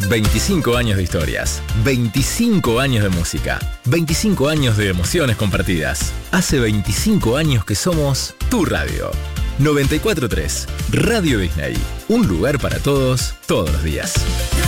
25 años de historias, 25 años de música, 25 años de emociones compartidas. Hace 25 años que somos tu radio. 94.3, Radio Disney. Un lugar para todos, todos los días.